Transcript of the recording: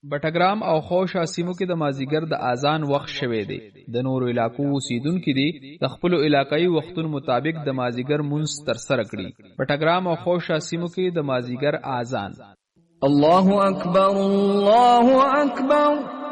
بټګرام او خوشا سیمو کې د مازیګر د اذان وخت شوه دی. د نورو علاقو اوسیدونکو دي د خپل علاقايي وختونو مطابق د مازیګر منځ تر سره کړي. بټګرام او خوشا سیمو کې د مازیګر اذان الله اکبر الله اکبر